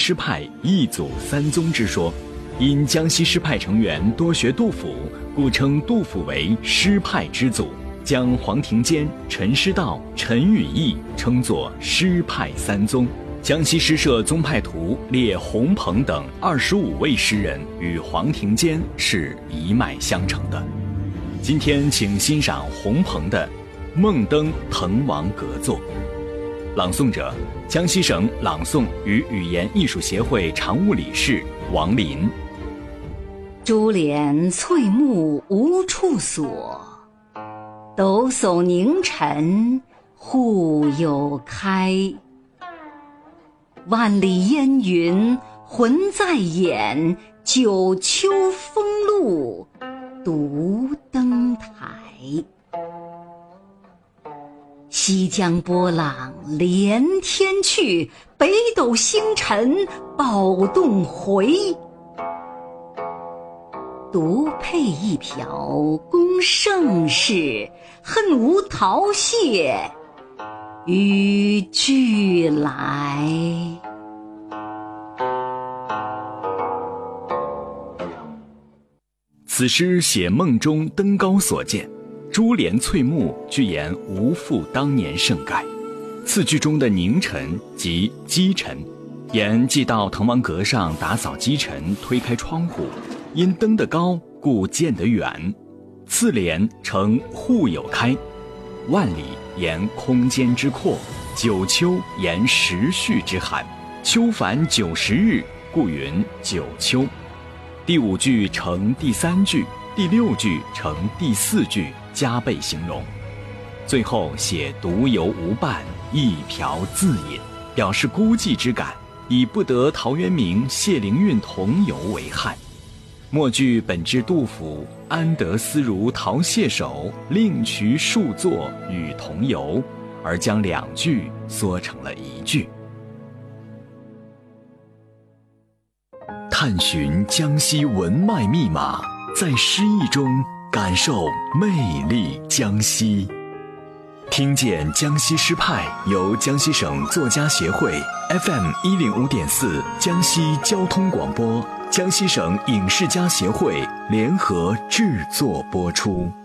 诗派一祖三宗之说。因江西诗派成员多学杜甫，故称杜甫为诗派之祖，将黄庭坚、陈师道、陈与义称作诗派三宗。江西诗社宗派图列洪鹏等25位诗人与黄庭坚是一脉相承的。今天请欣赏洪鹏的《梦登滕王阁作》，朗诵者江西省朗诵与语言艺术协会常务理事王林。 珠帘翠幕无处锁，抖擞凝尘户有开。万里烟云浑在眼，九秋风露独登台。西江波浪连天去，北斗星辰暴动回。独配一瓢供盛世，恨无桃谢与俱来。 此诗写梦中登高所见，珠帘翠幕具言无复当年盛盖。次句中的凝尘即积尘，言既到滕王阁上打扫积尘，推开窗户，因登得高，故见得远。次联称户有开，万里言空间之阔，九秋言时序之寒，秋繁90日，故云九秋。第5句成第3句，第6句成第4句，加倍形容。最后写独游无伴，一瓢自饮，表示孤寂之感，以不得陶渊明、谢灵运同游为憾。末句本至杜甫安得思如桃谢手，另取数作与同游，而将2句缩成了1句。探寻江西文脉密码，在诗意中感受魅力江西。听见江西诗派由江西省作家协会 FM105.4 江西交通广播、江西省影视家协会联合制作播出。